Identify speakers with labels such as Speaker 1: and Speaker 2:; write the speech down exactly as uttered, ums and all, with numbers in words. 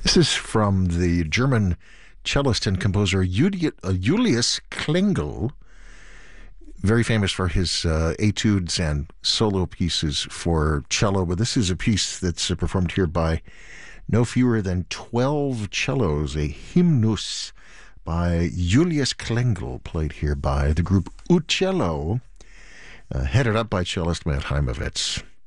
Speaker 1: This is from the German cellist and composer Juli- uh, Julius Klingel, very famous for his uh, etudes and solo pieces for cello. But this is a piece that's uh, performed here by no fewer than twelve cellos, a hymnus by Julius Klingel, played here by the group Uccello, uh, headed up by cellist Matt Heimovitz.